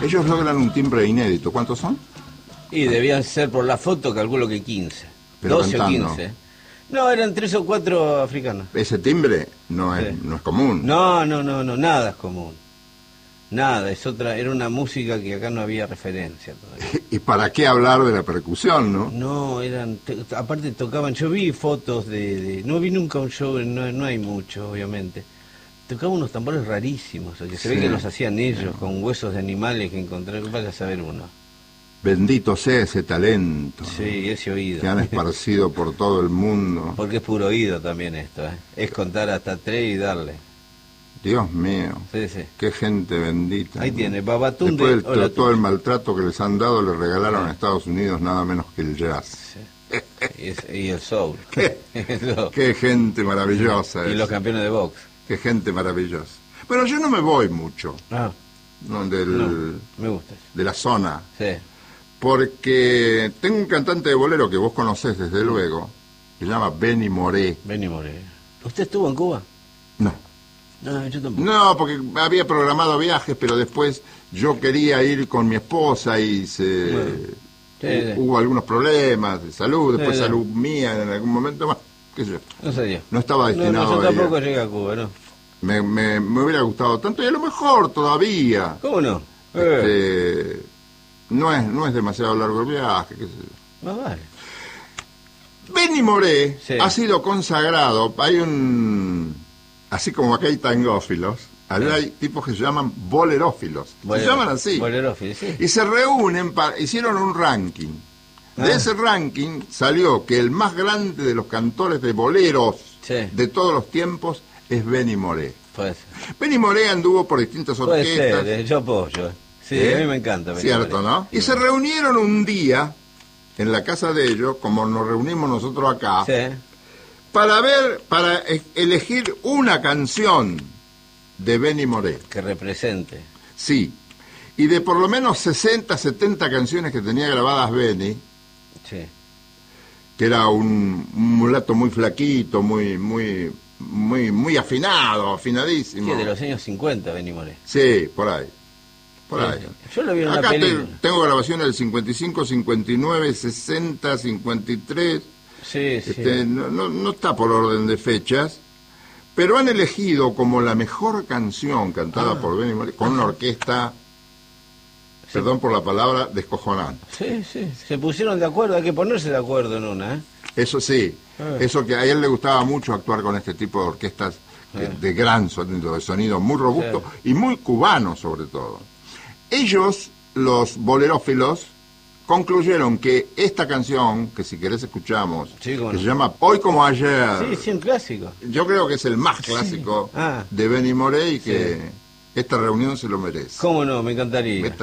Ellos logran un timbre inédito. ¿Cuántos son? Y debían ser por la foto, calculo que 15. Pero 12 cantando. o 15. No, eran 3 o 4 africanos. Ese timbre no es, Sí. no es común. No, nada es común. Nada, era una música que acá no había referencia todavía. ¿Y para qué hablar de la percusión, no? No, aparte tocaban, yo vi fotos no vi nunca un show, no hay mucho, obviamente. Tocaban unos tambores rarísimos, o que se ve que los hacían ellos, con huesos de animales que encontraron, vaya a saber uno. Bendito sea ese talento, Sí, ese oído. que han esparcido por todo el mundo. Porque es puro oído también esto, ¿eh? Es contar hasta 3 y darle. Dios mío, Sí, sí. qué gente bendita. Ahí tiene, Babatunde. Después de todo el maltrato que les han dado, le regalaron a Estados Unidos nada menos que el jazz. Sí. Y el soul. Qué gente maravillosa Y es. los campeones de box. Qué gente maravillosa. Pero yo no me voy mucho No, me gusta. de la zona, Sí. porque tengo un cantante de bolero que vos conocés desde luego, que se llama Benny Moré. Benny Moré. ¿Usted estuvo en Cuba? No. No, yo tampoco. No, porque había programado viajes, pero después yo quería ir con mi esposa y hubo algunos problemas de salud, después Sí. salud mía en algún momento más, qué sé yo. No sé yo. No estaba destinado yo a ir. tampoco llegué a Cuba, ¿no? Me hubiera gustado tanto y a lo mejor todavía. ¿Cómo no? No es demasiado largo el viaje, qué sé yo. Más vale. Benny Moré Sí. ha sido consagrado. Así como acá hay tangófilos, allá hay tipos que se llaman bolerófilos. Se llaman así. Bolerófilos, sí. Y se reúnen, hicieron un ranking. De ese ranking salió que el más grande de los cantores de boleros Sí. de todos los tiempos es Benny Moré. Puede ser. Benny Moré anduvo por distintas Puede orquestas. ser, yo apoyo. Sí, a mí me encanta. Benny Cierto, Moré. ¿no? Y se reunieron un día en la casa de ellos, como nos reunimos nosotros acá, Sí. para elegir una canción de Benny Moré. Que represente. Sí. Y de por lo menos 60, 70 canciones que tenía grabadas Benny, Sí. que era un mulato muy flaquito, muy afinadísimo. Sí, de los años 50, Benny Moré. Sí, por ahí. Por Sí, ahí. sí. Yo lo vi en una Acá película. tengo grabaciones del 55, 59, 60, 53. Sí, sí. No está por orden de fechas, pero han elegido como la mejor canción cantada por Benny Moré, con una orquesta, perdón por la palabra, descojonante. Sí, sí. Se pusieron de acuerdo, hay que ponerse de acuerdo en una, ¿eh? Eso sí, eso que a él le gustaba mucho actuar con este tipo de orquestas de gran sonido, de sonido muy robusto y muy cubano sobre todo. Ellos, los bolerófilos, concluyeron que esta canción, que si querés escuchamos, Sí, cómo que no. se llama Hoy como ayer, Sí, sí, un clásico. yo creo que es el más clásico Ah. de Benny Moré y que esta reunión se lo merece. ¿Cómo no? Me encantaría.